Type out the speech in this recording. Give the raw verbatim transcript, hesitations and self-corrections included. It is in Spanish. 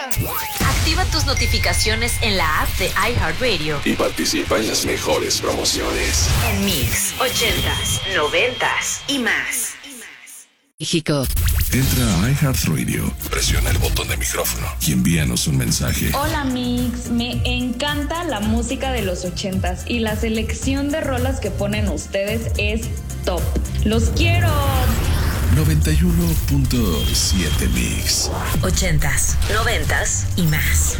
Activa tus notificaciones en la app de iHeartRadio y participa en las mejores promociones. En Mix, ochentas, noventas y más. México. Entra a iHeartRadio, presiona el botón de micrófono y envíanos un mensaje. Hola Mix, me encanta la música de los ochentas y la selección de rolas que ponen ustedes es top. ¡Los quiero! noventa y uno punto siete Mix. Ochentas, noventas y más.